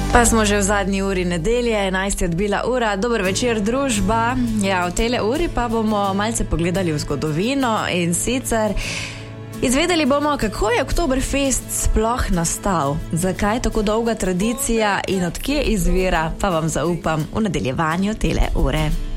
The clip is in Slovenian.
Pa smo že v zadnji uri nedelje, 11 je odbila ura. Dober večer, družba. Ja, v tele uri pa bomo malce pogledali v zgodovino in sicer izvedeli bomo, kako je Oktoberfest sploh nastal, zakaj je tako dolga tradicija in od kje izvira, pa vam zaupam v nadaljevanju tele ure.